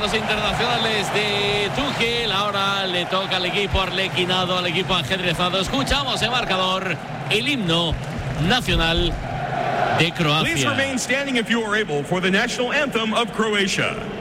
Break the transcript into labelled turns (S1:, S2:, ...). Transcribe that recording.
S1: los internacionales de Tuchel. Ahora le toca al equipo arlequinado, al equipo ajedrezado. Escuchamos el marcador, el himno nacional de Croacia.
S2: Please remain standing if you are able for the national anthem of Croatia.